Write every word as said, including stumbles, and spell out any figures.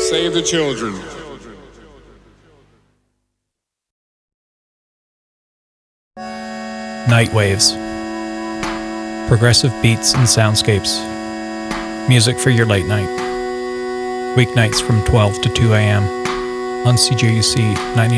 Save the children. Night Waves. Progressive beats and soundscapes. Music for your late night. Weeknights from twelve to two a.m. on C J U C ninety.